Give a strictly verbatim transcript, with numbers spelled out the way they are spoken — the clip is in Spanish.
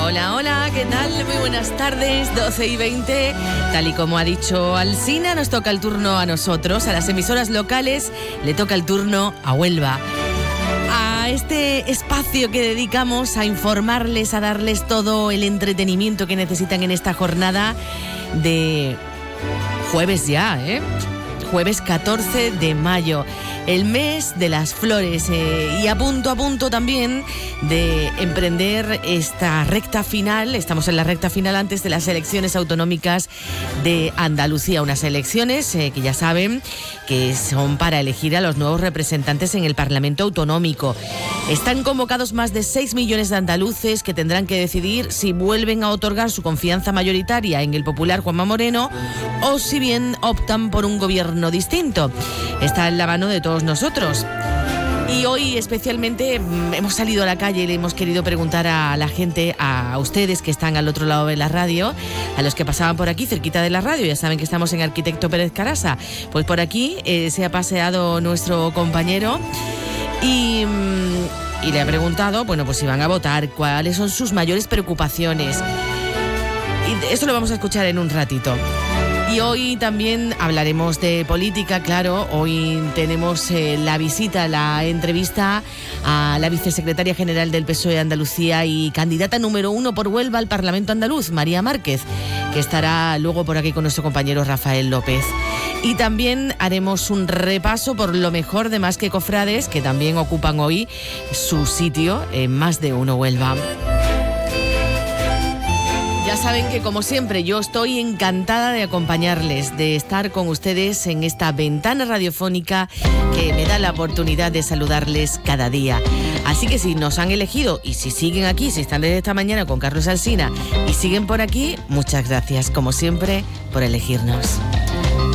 Hola, hola, ¿qué tal? Muy buenas tardes, doce y veinte. Tal y como ha dicho Alsina, nos toca el turno a nosotros, a las emisoras locales, le toca el turno a Huelva. A este espacio que dedicamos a informarles, a darles todo el entretenimiento que necesitan en esta jornada de jueves ya, ¿eh? Jueves catorce de mayo, el mes de las flores, eh, y a punto a punto también de emprender esta recta final. Estamos en la recta final antes de las elecciones autonómicas de Andalucía, unas elecciones eh, que ya saben que son para elegir a los nuevos representantes en el Parlamento Autonómico. Están convocados más de seis millones de andaluces que tendrán que decidir si vuelven a otorgar su confianza mayoritaria en el popular Juanma Moreno o si bien optan por un gobierno distinto. Está en la mano de todos nosotros. Y hoy especialmente hemos salido a la calle y le hemos querido preguntar a la gente, a ustedes que están al otro lado de la radio, a los que pasaban por aquí cerquita de la radio. Ya saben que estamos en Arquitecto Pérez Carasa. Pues por aquí eh, se ha paseado nuestro compañero y, y le ha preguntado, bueno, pues si van a votar, cuáles son sus mayores preocupaciones. Y esto lo vamos a escuchar en un ratito. Y hoy también hablaremos de política, claro. Hoy tenemos eh, la visita, la entrevista a la vicesecretaria general del P S O E de Andalucía y candidata número uno por Huelva al Parlamento andaluz, María Márquez, que estará luego por aquí con nuestro compañero Rafael López. Y también haremos un repaso por lo mejor de Más que Cofrades, que también ocupan hoy su sitio en Más de Uno Huelva. Ya saben que, como siempre, yo estoy encantada de acompañarles, de estar con ustedes en esta ventana radiofónica que me da la oportunidad de saludarles cada día. Así que si nos han elegido y si siguen aquí, si están desde esta mañana con Carlos Alsina y siguen por aquí, muchas gracias, como siempre, por elegirnos.